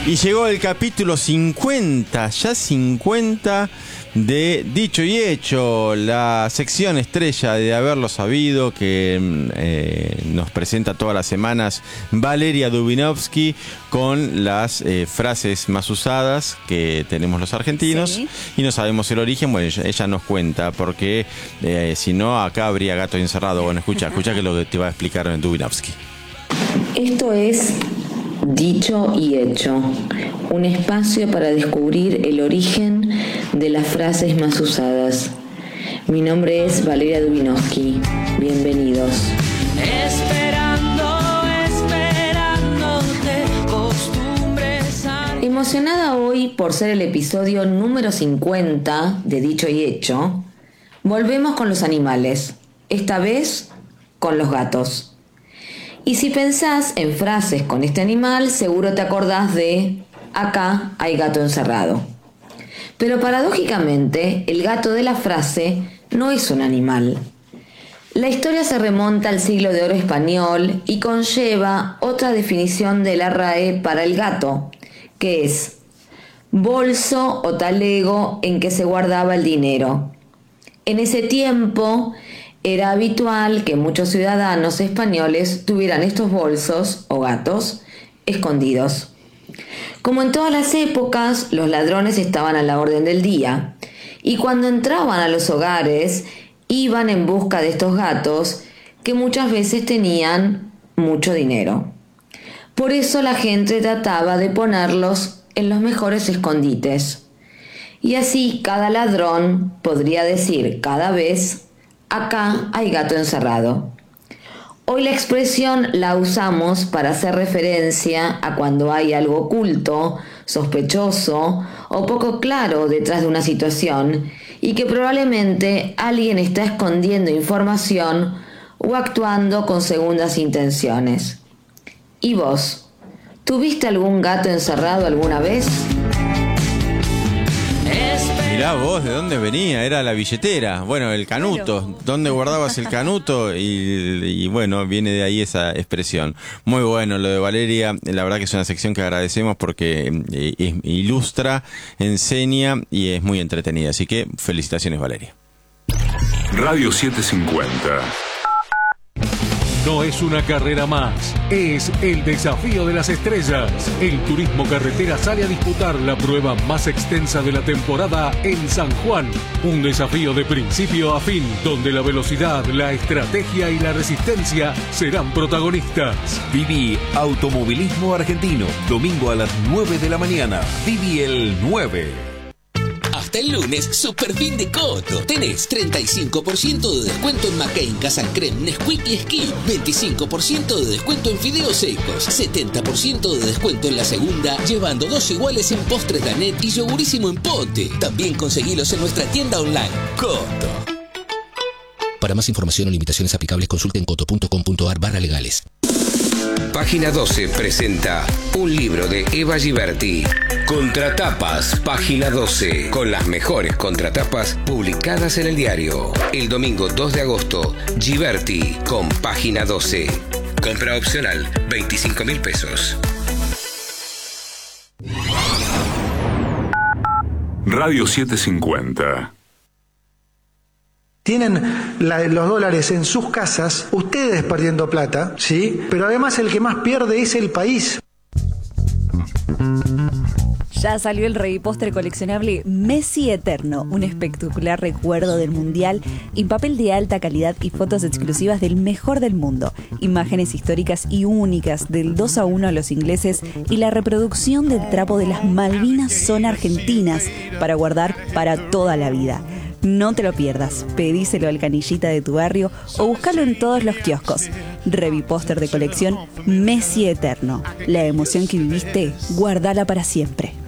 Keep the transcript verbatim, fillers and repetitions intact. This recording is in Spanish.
Y llegó el capítulo cincuenta, ya cincuenta de Dicho y Hecho, la sección estrella de Haberlo Sabido que eh, nos presenta todas las semanas Valeria Dubinovsky con las eh, frases más usadas que tenemos los argentinos. Sí. Y no sabemos el origen. Bueno, ella, ella nos cuenta porque eh, si no acá habría gato encerrado. Bueno, escucha, escucha que lo que te va a explicar Dubinovsky. Esto es Dicho y Hecho, un espacio para descubrir el origen de las frases más usadas. Mi nombre es Valeria Dubinovsky. Bienvenidos. Esperando, esperándote, costumbres. Emocionada hoy por ser el episodio número cincuenta de Dicho y Hecho, volvemos con los animales, esta vez con los gatos. Y si pensás en frases con este animal, seguro te acordás de acá hay gato encerrado. Pero paradójicamente, el gato de la frase no es un animal. La historia se remonta al siglo de oro español y conlleva otra definición de la R A E para el gato, que es bolso o talego en que se guardaba el dinero. En ese tiempo era habitual que muchos ciudadanos españoles tuvieran estos bolsos o gatos escondidos. Como en todas las épocas, los ladrones estaban a la orden del día y cuando entraban a los hogares iban en busca de estos gatos que muchas veces tenían mucho dinero. Por eso la gente trataba de ponerlos en los mejores escondites. Y así cada ladrón podría decir cada vez: acá hay gato encerrado. Hoy la expresión la usamos para hacer referencia a cuando hay algo oculto, sospechoso o poco claro detrás de una situación y que probablemente alguien está escondiendo información o actuando con segundas intenciones. ¿Y vos? ¿Tuviste algún gato encerrado alguna vez? Mirá vos, ¿de dónde venía? Era la billetera. Bueno, el canuto. ¿Dónde guardabas el canuto? Y, y bueno, viene de ahí esa expresión. Muy bueno lo de Valeria. La verdad que es una sección que agradecemos porque eh, ilustra, enseña y es muy entretenida. Así que felicitaciones, Valeria. Radio setecientos cincuenta. No es una carrera más, es el desafío de las estrellas. El turismo carretera sale a disputar la prueba más extensa de la temporada en San Juan. Un desafío de principio a fin, donde la velocidad, la estrategia y la resistencia serán protagonistas. Viví Automovilismo Argentino, domingo a las nueve de la mañana. Viví el nueve. Hasta el lunes, super fin de Coto. Tenés treinta y cinco por ciento de descuento en McCain, Casan Creme, Nesquik y Esquí. veinticinco por ciento de descuento en fideos secos. setenta por ciento de descuento en la segunda, llevando dos iguales en postres Danet y yogurísimo en pote. También conseguilos en nuestra tienda online. Coto. Para más información o limitaciones aplicables, consulten coto punto com punto ar barra legales. Página doce presenta un libro de Eva Giberti. Contratapas, página doce, con las mejores contratapas publicadas en el diario. El domingo dos de agosto, Giberti con página doce. Compra opcional, veinticinco mil pesos. Radio setecientos cincuenta. Tienen la, los dólares en sus casas, ustedes perdiendo plata, ¿sí? Pero además el que más pierde es el país. Ya salió el revipostre coleccionable Messi Eterno, un espectacular recuerdo del Mundial en papel de alta calidad y fotos exclusivas del mejor del mundo, imágenes históricas y únicas del dos a uno a los ingleses y la reproducción del trapo de las Malvinas son argentinas para guardar para toda la vida. No te lo pierdas, pedíselo al canillita de tu barrio o búscalo en todos los kioscos. Revipóster de colección Messi Eterno. La emoción que viviste, guardala para siempre.